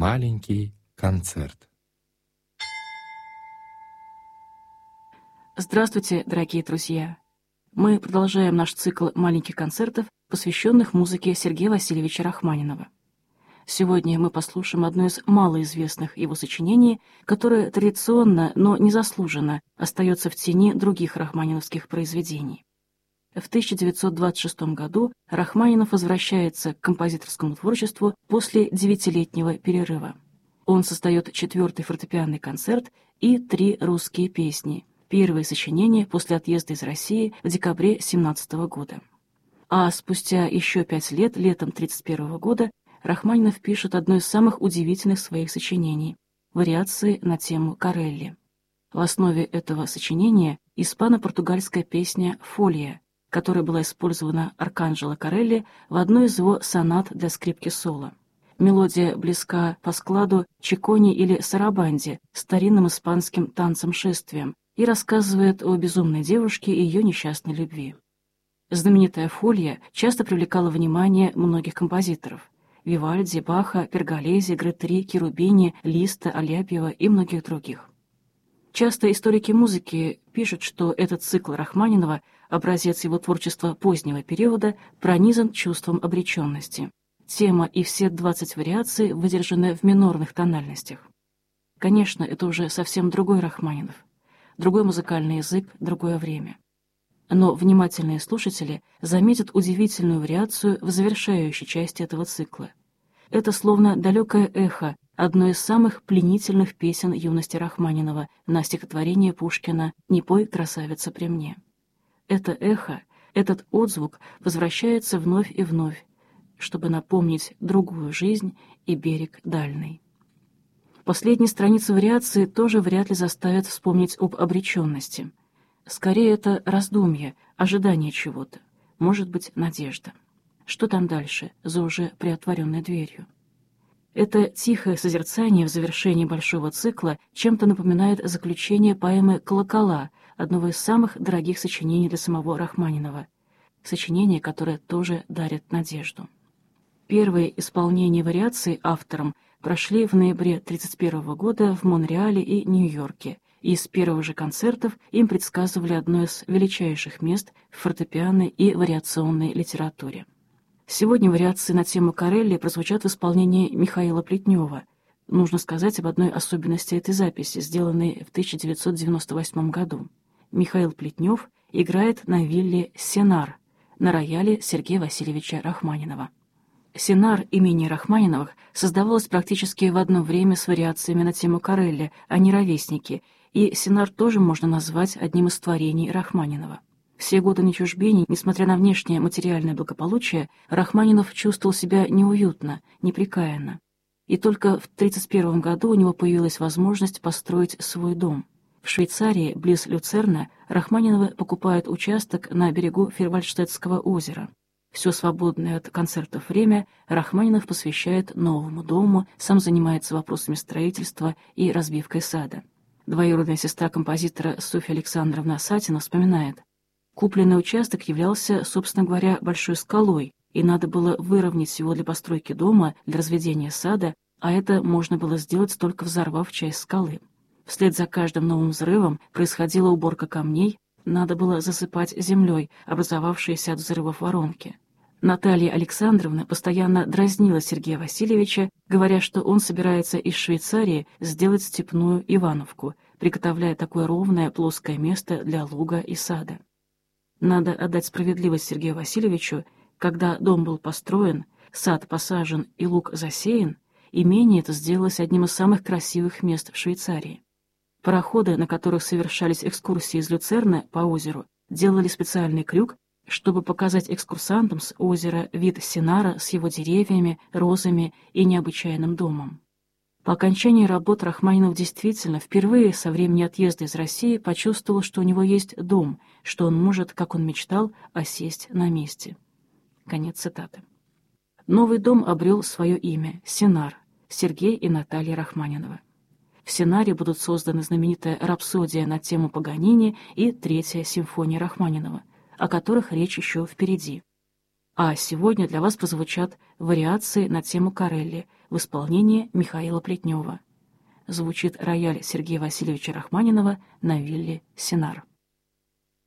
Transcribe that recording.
Маленький концерт. Здравствуйте, дорогие друзья! Мы продолжаем наш цикл маленьких концертов, посвященных музыке Сергея Васильевича Рахманинова. Сегодня мы послушаем одно из малоизвестных его сочинений, которое традиционно, но незаслуженно остается в тени других рахманиновских произведений. В 1926 году Рахманинов возвращается к композиторскому творчеству после 9-летнего перерыва. Он создает 4-й фортепианный концерт и 3 русские песни, первые сочинения после отъезда из России в декабре 1917 года. А спустя еще 5 лет, летом 1931 года, Рахманинов пишет одно из самых удивительных своих сочинений — вариации на тему Корелли. В основе этого сочинения испано-португальская песня «Фолия», которая была использована Арканджело Корелли в одной из его сонат для скрипки соло. Мелодия близка по складу чиконе или сарабанде, старинным испанским танцем-шествием, и рассказывает о безумной девушке и ее несчастной любви. Знаменитая «Фолия» часто привлекала внимание многих композиторов — Вивальди, Баха, Перголези, Гретри, Керубини, Листа, Аляпьева и многих других. Часто историки музыки пишут, что этот цикл Рахманинова, образец его творчества позднего периода, пронизан чувством обреченности. Тема и все 20 вариаций выдержаны в минорных тональностях. Конечно, это уже совсем другой Рахманинов. Другой музыкальный язык, другое время. Но внимательные слушатели заметят удивительную вариацию в завершающей части этого цикла. Это словно далекое эхо одной из самых пленительных песен юности Рахманинова на стихотворение Пушкина «Не пой, красавица, при мне». Это эхо, этот отзвук возвращается вновь и вновь, чтобы напомнить другую жизнь и берег дальний. Последние страницы вариации тоже вряд ли заставят вспомнить об обреченности. Скорее, это раздумье, ожидание чего-то, может быть, надежда. Что там дальше, за уже приотворенной дверью? Это тихое созерцание в завершении большого цикла чем-то напоминает заключение поэмы «Колокола», одного из самых дорогих сочинений для самого Рахманинова. Сочинение, которое тоже дарит надежду. Первые исполнения вариаций автором прошли в ноябре 1931 года в Монреале и Нью-Йорке, и с первых же концертов им предсказывали одно из величайших мест в фортепианной и вариационной литературе. Сегодня вариации на тему Корелли прозвучат в исполнении Михаила Плетнева. Нужно сказать об одной особенности этой записи, сделанной в 1998 году. Михаил Плетнев играет на вилле «Сенар» на рояле Сергея Васильевича Рахманинова. «Сенар» имени Рахманиновых создавалось практически в одно время с вариациями на тему Корелли, они ровесники, и «Сенар» тоже можно назвать одним из творений Рахманинова. Все годы на чужбине, несмотря на внешнее материальное благополучие, Рахманинов чувствовал себя неуютно, неприкаянно. И только в 1931 году у него появилась возможность построить свой дом. В Швейцарии, близ Люцерна, Рахманиновы покупают участок на берегу Фирвальдштетского озера. Все свободное от концертов время Рахманинов посвящает новому дому, сам занимается вопросами строительства и разбивкой сада. Двоюродная сестра композитора Софья Александровна Сатина вспоминает: «Купленный участок являлся, собственно говоря, большой скалой, и надо было выровнять его для постройки дома, для разведения сада, а это можно было сделать, только взорвав часть скалы. Вслед за каждым новым взрывом происходила уборка камней, надо было засыпать землей образовавшиеся от взрывов воронки. Наталья Александровна постоянно дразнила Сергея Васильевича, говоря, что он собирается из Швейцарии сделать степную Ивановку, приготовляя такое ровное плоское место для луга и сада. Надо отдать справедливость Сергею Васильевичу, когда дом был построен, сад посажен и луг засеян, имение это сделалось одним из самых красивых мест в Швейцарии. Пароходы, на которых совершались экскурсии из Люцерна по озеру, делали специальный крюк, чтобы показать экскурсантам с озера вид Сенара с его деревьями, розами и необычайным домом. По окончании работ Рахманинов действительно впервые со времени отъезда из России почувствовал, что у него есть дом, что он может, как он мечтал, осесть на месте. Конец цитаты. Новый дом обрел свое имя — Сенар, Сергей и Наталья Рахманиновы. В Сенаре будут созданы знаменитая рапсодия на тему Паганини и Третья симфония Рахманинова, о которых речь еще впереди. А сегодня для вас прозвучат вариации на тему Корелли в исполнении Михаила Плетнева. Звучит рояль Сергея Васильевича Рахманинова на вилле «Сенар».